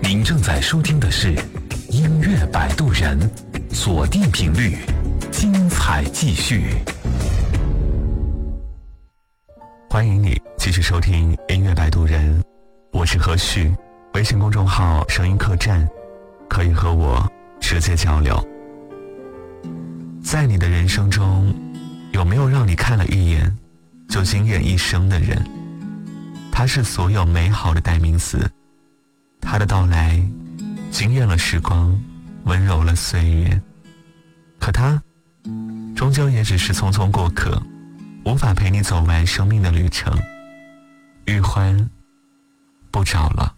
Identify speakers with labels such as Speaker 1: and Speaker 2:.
Speaker 1: 您正在收听的是音乐摆渡人，锁定频率，精彩继续。欢迎你继续收听音乐摆渡人，我是何旭，微信公众号声音客栈，可以和我直接交流。在你的人生中，有没有让你看了一眼就惊艳一生的人？他是所有美好的代名词，他的到来惊艳了时光，温柔了岁月，可他终究也只是匆匆过客，无法陪你走完生命的旅程。余欢不找了。